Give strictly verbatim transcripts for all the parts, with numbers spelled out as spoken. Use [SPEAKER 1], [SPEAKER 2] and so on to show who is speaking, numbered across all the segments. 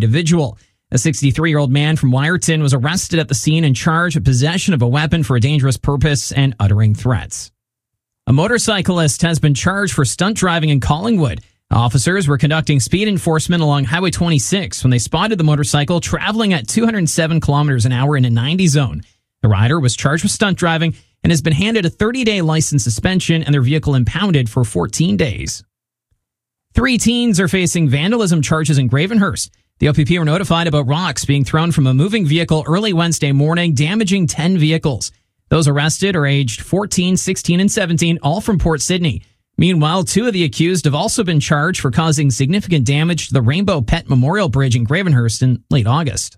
[SPEAKER 1] individual. A sixty-three-year-old man from Wyerton was arrested at the scene and charged with possession of a weapon for a dangerous purpose and uttering threats. A motorcyclist has been charged for stunt driving in Collingwood. Officers were conducting speed enforcement along Highway twenty-six when they spotted the motorcycle traveling at two hundred seven kilometers an hour in a ninety zone. The rider was charged with stunt driving and has been handed a thirty-day license suspension and their vehicle impounded for fourteen days. Three teens are facing vandalism charges in Gravenhurst. The O P P were notified about rocks being thrown from a moving vehicle early Wednesday morning, damaging ten vehicles. Those arrested are aged fourteen, sixteen, and seventeen, all from Port Sydney. Meanwhile, two of the accused have also been charged for causing significant damage to the Rainbow Pet Memorial Bridge in Gravenhurst in late August.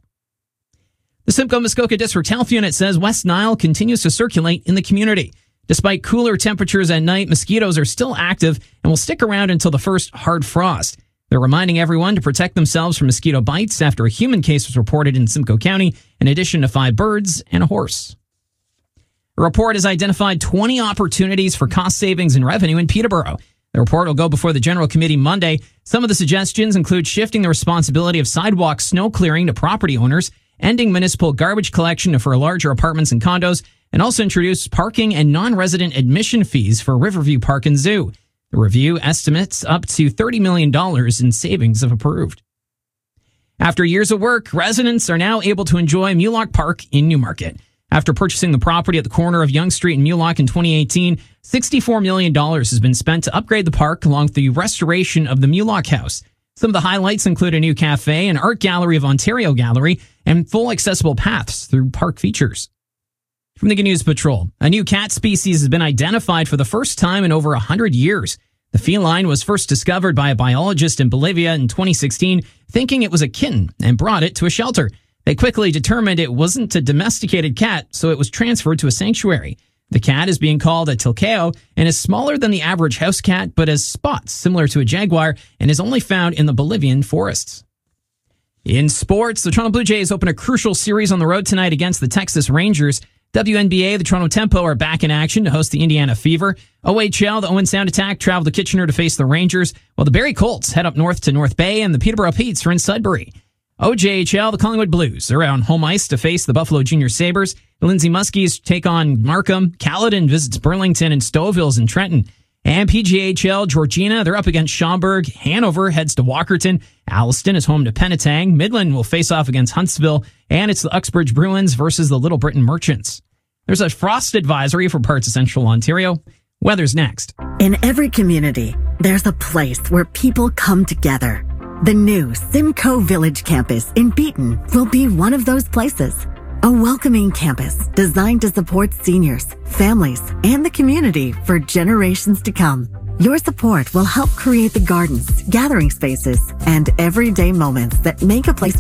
[SPEAKER 1] The Simcoe Muskoka District Health Unit says West Nile continues to circulate in the community. Despite cooler temperatures at night, mosquitoes are still active and will stick around until the first hard frost. They're reminding everyone to protect themselves from mosquito bites after a human case was reported in Simcoe County, in addition to five birds and a horse. A report has identified twenty opportunities for cost savings and revenue in Peterborough. The report will go before the General Committee Monday. Some of the suggestions include shifting the responsibility of sidewalk snow clearing to property owners, ending municipal garbage collection for larger apartments and condos, and also introduce parking and non-resident admission fees for Riverview Park and Zoo. The review estimates up to thirty million dollars in savings if approved. After years of work, residents are now able to enjoy Mulock Park in Newmarket. After purchasing the property at the corner of Yonge Street and Mulock in twenty eighteen, sixty-four million dollars has been spent to upgrade the park along with the restoration of the Mulock House. Some of the highlights include a new cafe, an art gallery of Ontario Gallery, and full accessible paths through park features. From the Good News Patrol, a new cat species has been identified for the first time in over one hundred years. The feline was first discovered by a biologist in Bolivia in twenty sixteen, thinking it was a kitten, and brought it to a shelter. They quickly determined it wasn't a domesticated cat, so it was transferred to a sanctuary. The cat is being called a tilcao and is smaller than the average house cat, but has spots similar to a jaguar and is only found in the Bolivian forests. In sports, the Toronto Blue Jays open a crucial series on the road tonight against the Texas Rangers. W N B A, the Toronto Tempo are back in action to host the Indiana Fever. O H L, the Owen Sound Attack travel to Kitchener to face the Rangers, while the Barrie Colts head up north to North Bay and the Peterborough Petes are in Sudbury. O J H L, the Collingwood Blues are on home ice to face the Buffalo Junior Sabres. The Lindsay Muskies take on Markham. Caledon visits Burlington, and Stouffville's in Trenton. And P G H L, Georgina, they're up against Schaumburg. Hanover heads to Walkerton. Alliston is home to Penetang. Midland will face off against Huntsville. And it's the Uxbridge Bruins versus the Little Britain Merchants. There's a frost advisory for parts of central Ontario. Weather's next.
[SPEAKER 2] In every community, there's a place where people come together. The new Simcoe Village campus in Beaton will be one of those places. A welcoming campus designed to support seniors, families, and the community for generations to come. Your support will help create the gardens, gathering spaces, and everyday moments that make a place